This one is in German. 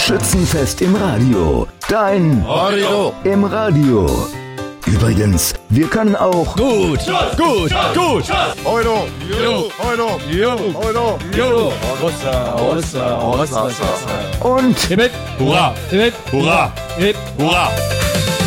Schützenfest im Radio. Dein Radio im Radio. Übrigens, wir können auch gut. und Hurra, hurra, hurra.